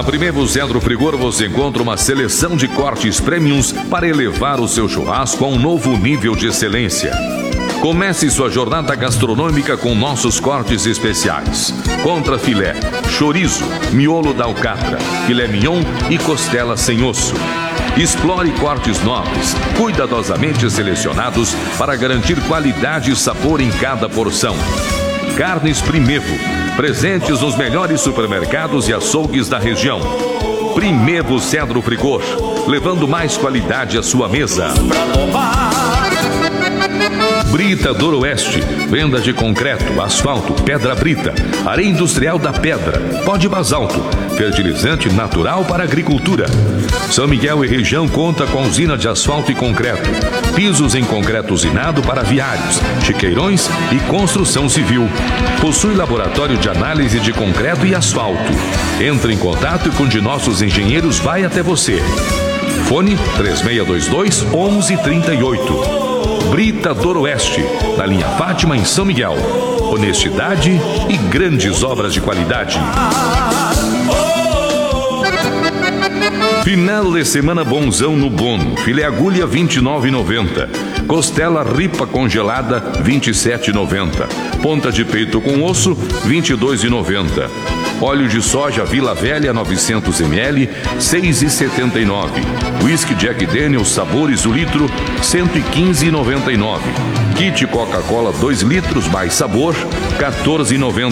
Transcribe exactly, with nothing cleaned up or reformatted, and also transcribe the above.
Primevo Cedro Frigor você encontra uma seleção de cortes premiums para elevar o seu churrasco a um novo nível de excelência. Comece sua jornada gastronômica com nossos cortes especiais: contra filé, chorizo, miolo da alcatra, filé mignon e costela sem osso. Explore cortes nobres, cuidadosamente selecionados para garantir qualidade e sabor em cada porção. Carnes Primevo, presentes nos melhores supermercados e açougues da região. Primevo Cedro Frigor, levando mais qualidade à sua mesa. Brita Doroeste, venda de concreto, asfalto, pedra brita, areia industrial da pedra, pó de basalto, fertilizante natural para agricultura. São Miguel e região conta com usina de asfalto e concreto, pisos em concreto usinado para viários, chiqueirões e construção civil. Possui laboratório de análise de concreto e asfalto. Entre em contato e com um de nossos engenheiros vai até você. Fone três seis dois dois, onze trinta e oito. Brita Doroeste, na linha Fátima, em São Miguel. Honestidade e grandes obras de qualidade. Final de semana bonzão no Bono. Filé agulha vinte e nove reais e noventa centavos. Costela ripa congelada vinte e sete reais e noventa centavos. Ponta de peito com osso vinte e dois reais e noventa centavos. Óleo de soja Vila Velha novecentos mililitros, seis reais e setenta e nove centavos. Whisky Jack Daniels sabores o litro, cento e quinze reais e noventa e nove centavos. Kit Coca-Cola dois litros mais sabor, quatorze reais e noventa centavos.